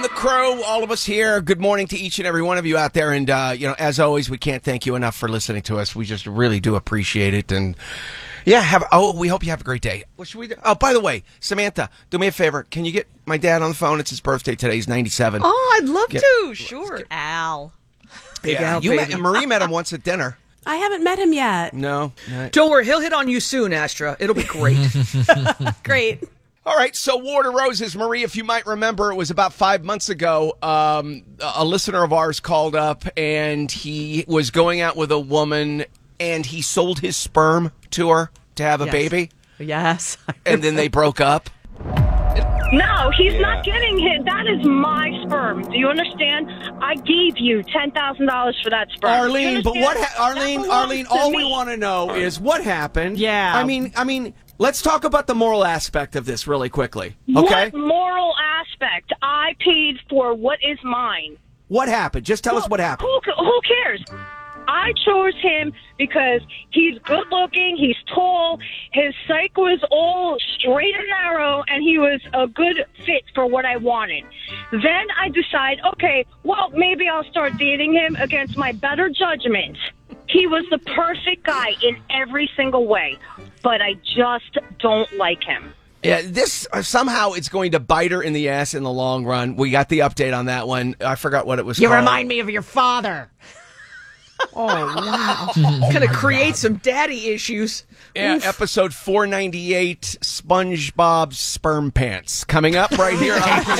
the crew, all of us here. Good morning to each and every one of you out there. And, as always, we can't thank you enough for listening to us. We just really do appreciate it. And, we hope you have a great day. What should we do? Oh, by the way, Samantha, do me a favor. Can you get my dad on the phone? It's his birthday today. He's 97. Oh, I'd love to. Sure. Al. Big Al, Marie met him once at dinner. I haven't met him yet. No. Don't worry. He'll hit on you soon, Astra. It'll be great. Great. All right, so War to Roses, Marie, if you might remember, it was about 5 months ago, a listener of ours called up, and he was going out with a woman, and he sold his sperm to her to have a baby. Yes. And then they broke up. No, he's not getting hit. That is my sperm. Do you understand? I gave you $10,000 for that sperm. Arlene, but Arlene, all we want to know is what happened. Yeah. I mean, let's talk about the moral aspect of this really quickly, okay? What moral aspect? I paid for what is mine. What happened? Just tell us what happened. Who cares? I chose him because he's good looking, he's tall, his psych was all straight and narrow, and he was a good fit for what I wanted. Then I decide, okay, well, maybe I'll start dating him against my better judgment. He was the perfect guy in every single way, but I just don't like him. Yeah, this somehow it's going to bite her in the ass in the long run. We got the update on that one. I forgot what it was called. You remind me of your father. Oh, wow. Going to create some daddy issues. Yeah, Oof. episode 498, SpongeBob's Sperm Pants. Coming up right here.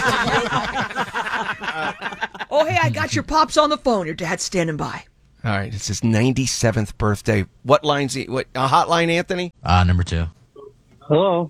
Oh, hey, I got your pops on the phone. Your dad's standing by. All right, it's his 97th birthday. What line's he? What hotline, Anthony? Number 2. Hello.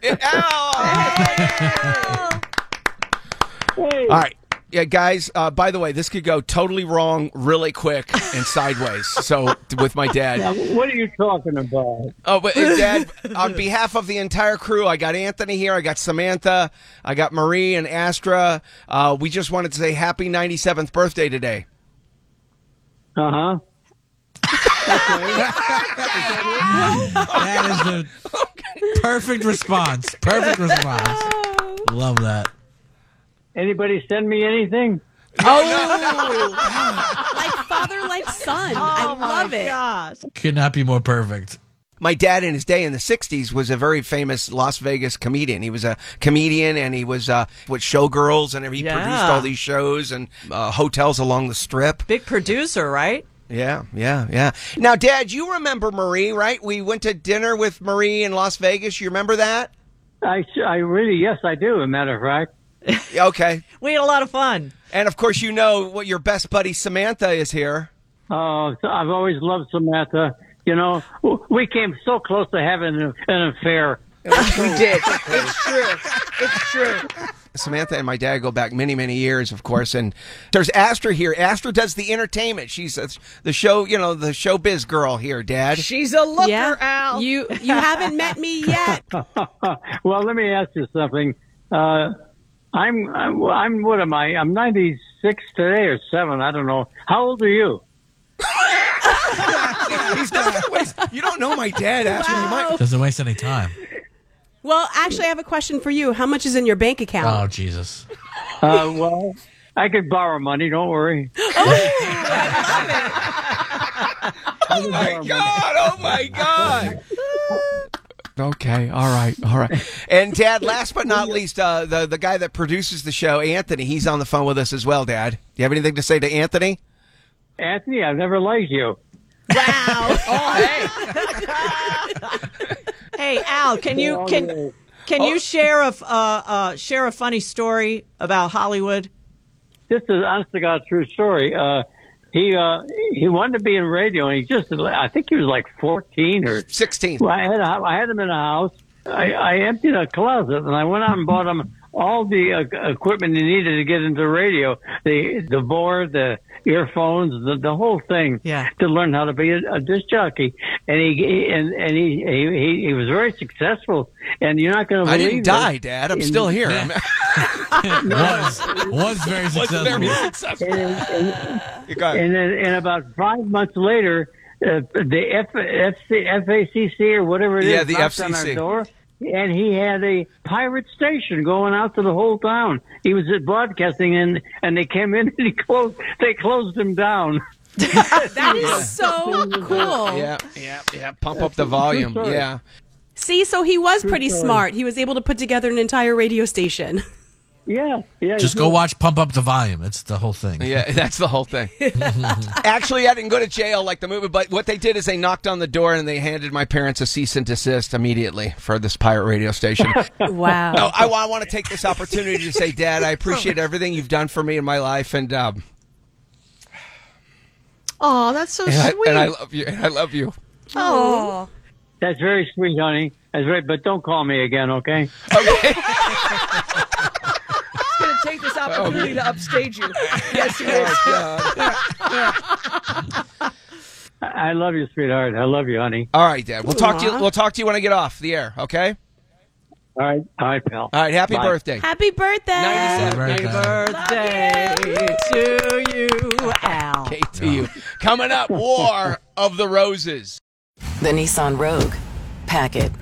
All right. Yeah, guys, by the way, this could go totally wrong really quick and sideways. So, with my dad. Now, what are you talking about? Oh, but Dad, on behalf of the entire crew, I got Anthony here, I got Samantha, I got Marie and Astra. We just wanted to say happy 97th birthday today. Uh-huh. That is the perfect response. Perfect response. Love that. Anybody send me anything? Oh! Like father, like son. I love it. Gosh. Could not be more perfect. My dad in his day in the 60s was a very famous Las Vegas comedian. He was a comedian and he was with Showgirls and he produced all these shows and hotels along the Strip. Big producer, right? Yeah. Now, Dad, you remember Marie, right? We went to dinner with Marie in Las Vegas. You remember that? I really, yes, I do, as a matter of fact. Okay. We had a lot of fun. And, of course, you know what your best buddy Samantha is here. Oh, I've always loved Samantha. You know, we came so close to having an affair. We did. It's true. Samantha and my dad go back many, many years, of course. And there's Astra here. Astra does the entertainment. She's the show, the showbiz girl here, Dad. She's a looker, Yeah. Al. You haven't met me yet. Well, let me ask you something. I'm what am I? I'm 96 today or 7. I don't know. How old are you? You don't know my dad, Astra. You might. Doesn't waste any time. Well, actually, I have a question for you. How much is in your bank account? Oh, Jesus. Well, I could borrow money. Don't worry. Oh, my God. Okay, all right. And, Dad, last but not least, the guy that produces the show, Anthony, he's on the phone with us as well, Dad. Do you have anything to say to Anthony? Anthony, I've never liked you. Wow. Oh, Hey, Al, can you share a funny story about Hollywood? This is honest to God true story. He wanted to be in radio, and I think he was like 14 or 16. Well, I had him in a house. I emptied a closet, and I went out and bought him all the equipment he needed to get into radio, the board, the earphones, the whole thing, to learn how to be a disc jockey. And he was very successful. And you're not going to believe I didn't die, Dad. I'm still here. Was very successful. And then about 5 months later, the FACC or whatever it is, the knocked FCC. on our door. and he had a pirate station going out to the whole town. He was broadcasting, and they came in and they closed him down. That is so cool. Yeah. Pump up the volume. story. Yeah. See, so he was pretty smart. He was able to put together an entire radio station. Yeah. Just go watch Pump Up the Volume. It's the whole thing. Yeah, that's the whole thing. Actually, I didn't go to jail like the movie, but what they did is they knocked on the door and they handed my parents a cease and desist immediately for this pirate radio station. Wow. No, I want to take this opportunity to say, Dad, I appreciate everything you've done for me in my life, and Oh, that's so sweet. and I love you. And I love you. Oh. That's very sweet, honey. That's right, but don't call me again, okay? Okay. He's going to take this opportunity to upstage you. Yes, he is. I love you, sweetheart. I love you, honey. All right, Dad. We'll talk to you. We'll talk to you when I get off the air. Okay. All right, pal. All right. Happy Bye. birthday. Happy birthday. 97. Happy Birthday to you, Al. Okay, to you. Coming up, War of the Roses. The Nissan Rogue. Pack it.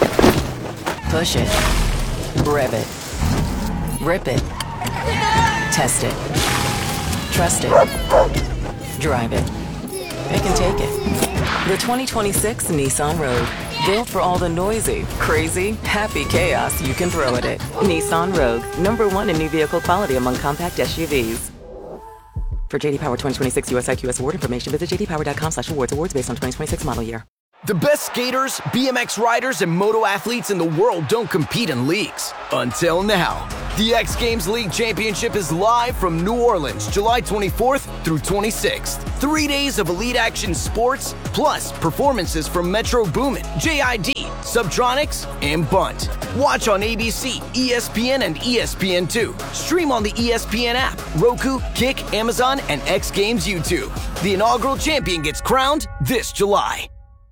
Push it. Rev it. Rip it. Test it. Trust it. Drive it. It can take it. The 2026 Nissan Rogue. Built for all the noisy, crazy, happy chaos you can throw at it. Nissan Rogue. #1 in new vehicle quality among compact SUVs. For JD Power 2026 US IQS award information, visit jdpower.com/awards. Awards based on 2026 model year. The best skaters, BMX riders, and moto athletes in the world don't compete in leagues. Until now. The X Games League Championship is live from New Orleans, July 24th through 26th. 3 days of elite action sports, plus performances from Metro Boomin, JID, Subtronics, and Bunt. Watch on ABC, ESPN, and ESPN2. Stream on the ESPN app, Roku, Kick, Amazon, and X Games YouTube. The inaugural champion gets crowned this July.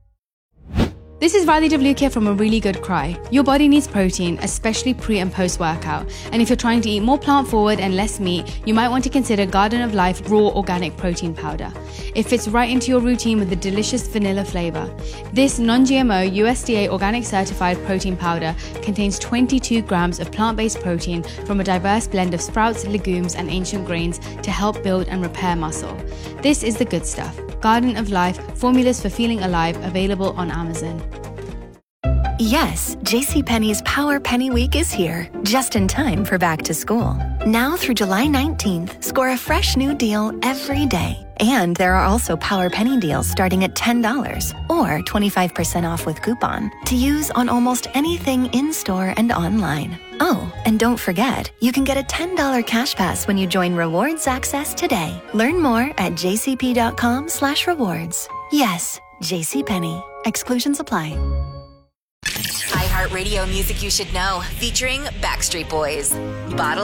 This is Riley DeVluke from A Really Good Cry. Your body needs protein, especially pre and post workout. And if you're trying to eat more plant forward and less meat, you might want to consider Garden of Life Raw Organic Protein Powder. It fits right into your routine with a delicious vanilla flavor. This non-GMO USDA organic certified protein powder contains 22 grams of plant-based protein from a diverse blend of sprouts, legumes, and ancient grains to help build and repair muscle. This is the good stuff. Garden of Life, formulas for feeling alive, available on Amazon. Yes, JCPenney's Power Penny Week is here, just in time for back to school. Now through July 19th, score a fresh new deal every day. And there are also Power Penny deals starting at $10 or 25% off with coupon to use on almost anything in-store and online. Oh, and don't forget, you can get a $10 cash pass when you join Rewards Access today. Learn more at jcp.com/rewards. Yes, JCPenney. Exclusions apply. iHeartRadio Music You Should Know, featuring Backstreet Boys. Bottle